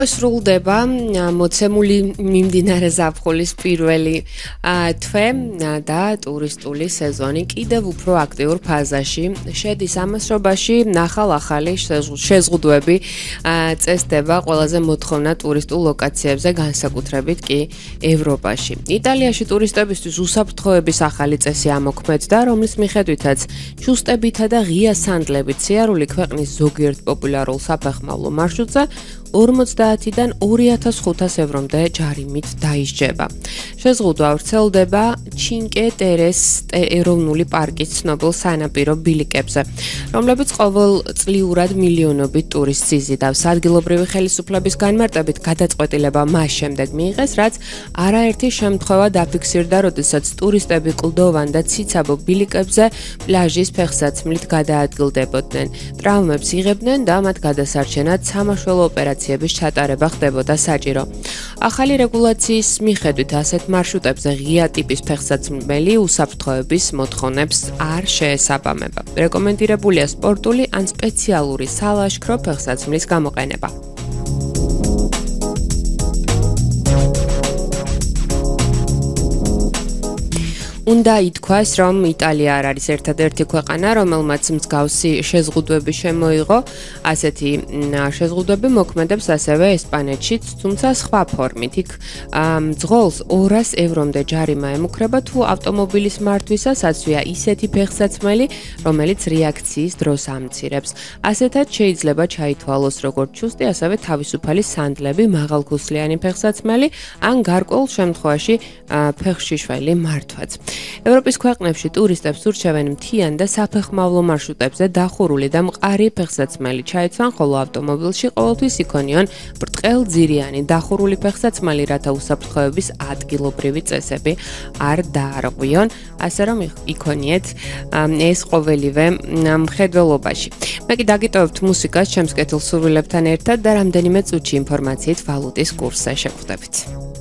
სრულდება მოცემული მიმდინარე ზაფხულის პირველი თვე და ტურისტული სეზონი კიდევ უფრო აქტიურ ფაზაში შედის. ამასობაში ახალი შეზღუდვები წესდება ყველაზე მოთხოვნა ტურისტულ ლოკაციებზე, განსაკუთრებით კი ევროპაში. იტალიაში ტურისტებისთვის უსაფრთხოების ახალი წესი ამოქმედდა, რომლის მიხედვითაც ჩუსტებითა და ღია სანდლებით სიარული ქვეყნის ზოგიერთ პოპულარულ საფეხმავლო მარშრუტზე 50-დან 2500 ევრომდე ჯარიმით დაისჯება. შეზღუდვა ვრცელდება ჩინკე ტერეს ეროვნული პარკის ცნობილ სანაპირო ბილიკებზე, რომლებიც ყოველწლიურად მილიონობით ტურისტს იზიდავს. ადგილობრივი ხელისუფლების განმარტებით გადაწყვეტილება მას შემდეგ მიიღეს, რაც არაერთი შემთხვევა დაფიქსირდა, როდესაც ტურისტები კლდოვან და ციცაბო ბილიკებზე პლაჟის ფეხსაცმლით გადაადგილდებოდნენ, ტრავმებს იღებდნენ და მათ გადასარჩენად სამაშველო ოპერაციების ჩატარება ხდებოდა საჭირო. ახალი რეგულაციის მიხედვით ასეთ მარშრუტებზე ღია ტიპის ფეხსაცმელი უსაფრთხოების მოთხოვნებს არ შეესაბამება. რეკომენდირებულია სპორტული ან სპეციალური სალაშქრო ფეხსაცმლის გამოყენება. უნდა ითქვას, რომ იტალია არ არის ერთადერთი ქვეყანა, რომელმაც მსგავსი შეზღუდვები შემოიღო. ასეთი შეზღუდვები მოქმედებს ასევე ესპანეთშიც, თუმცა სხვა ფორმით. იქ მძღოლს 200 ევრომდე ჯარიმა ემუქრება, თუ ავტომობილის მართვისას აცვია ისეთი ფეხსაცმელი, რომელიც რეაქციის დროს ამცირებს. ასეთად შეიძლება ჩაითვალოს როგორც ჩუსტი, ასევე თავისუფალი სანდლები, მაღალქუსლიანი ფეხსაცმელი, ან გარკვეულ შემთხვევაში ფეხშიშველი მართვაც. ევროპის ქვეყნებში ტურისტებს ურჩევენ მთიან და საფეხმავლო მარშრუტებზე დახურული და მყარი ფეხსაცმელი ჩაეცვან, ხოლო ავტომობილში ყოველთვის იქონიონ ბრტყელძირიანი დახურული ფეხსაცმელი, რათა უსაფრთხოების ადგილობრივი წესები არ დაარღვიონ, ასე რომ იქონიეთ ეს ყოველივე მხედველობაში. მე კი დაგიტოვებთ მუსიკას ჩემს კეთილსურვილებთან ერთად და რამდენიმე წუთში ინფორმაციით ვალუტის კურსზე შევხვდებით.